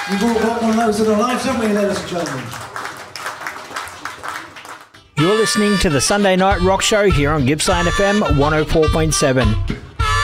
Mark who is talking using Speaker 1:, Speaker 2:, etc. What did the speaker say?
Speaker 1: We've all got one of those in our lives, haven't we, ladies and gentlemen?
Speaker 2: You're listening to the Sunday Night Rock Show here on Gippsland FM 104.7.